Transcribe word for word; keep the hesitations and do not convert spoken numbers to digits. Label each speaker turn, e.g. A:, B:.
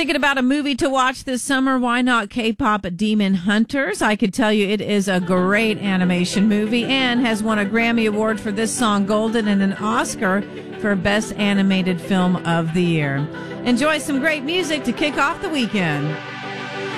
A: thinking about a movie to watch this summer, why not K-pop Demon Hunters? I could tell you it is a great animation movie and has won a Grammy Award for this song, Golden, and an Oscar for Best Animated Film of the Year. Enjoy some great music to kick off the weekend.